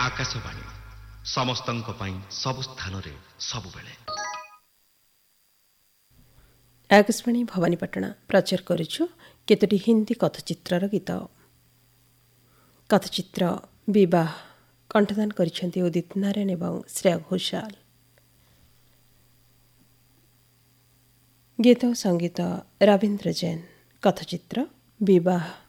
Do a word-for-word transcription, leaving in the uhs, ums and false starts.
आकाशवाणी समस्तଙ୍କ ପାଇଁ ସବୁ ସ୍ଥାନରେ ସବୁବେଳେ। ଆକାଶବାଣୀ ଭବାନୀପାଟଣା ପ୍ରଚାର କରୁଛୁ କେତୋଟି ହିନ୍ଦୀ କଥଚିତ୍ରର ଗୀତ। କଥଚିତ୍ର ବିବାହ କଣ୍ଠଦାନ କରିଛନ୍ତି ଉଦିତ ନାରାୟଣ ଏବଂ ଶ୍ରେୟା ଘୋଷାଲ। ଗୀତ ଓ ସଙ୍ଗୀତ ରବୀନ୍ଦ୍ର ଜୈନ। କଥଚିତ୍ର ବିବାହ।